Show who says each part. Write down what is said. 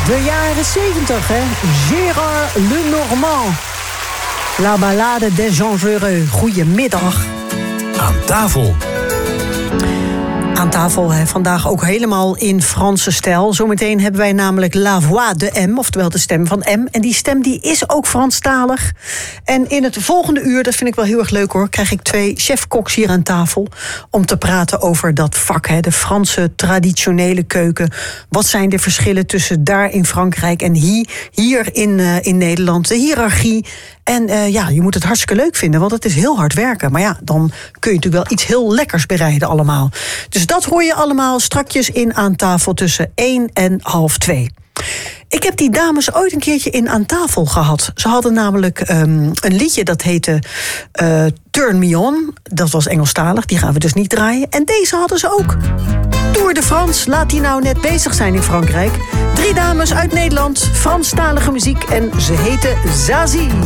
Speaker 1: De jaren 70, hè? Gérard Lenormand. La Ballade des Gens Heureux. Goedemiddag.
Speaker 2: Aan tafel.
Speaker 1: Aan tafel vandaag ook helemaal in Franse stijl. Zometeen hebben wij namelijk La Voix de M, oftewel de stem van M. En die stem die is ook Franstalig. En in het volgende uur, dat vind ik wel heel erg leuk hoor, krijg ik 2 chef-koks hier aan tafel om te praten over dat vak, de Franse traditionele keuken. Wat zijn de verschillen tussen daar in Frankrijk en hier in Nederland? De hiërarchie. En je moet het hartstikke leuk vinden, want het is heel hard werken. Maar ja, dan kun je natuurlijk wel iets heel lekkers bereiden allemaal. Dus dat hoor je allemaal strakjes in Aan tafel tussen 1 en half 2. Ik heb die dames ooit een keertje in Aan tafel gehad. Ze hadden namelijk een liedje dat heette Turn Me On. Dat was Engelstalig, die gaan we dus niet draaien. En deze hadden ze ook. Tour de France, laat die nou net bezig zijn in Frankrijk. 3 dames uit Nederland, Franstalige muziek en ze heten Zazie.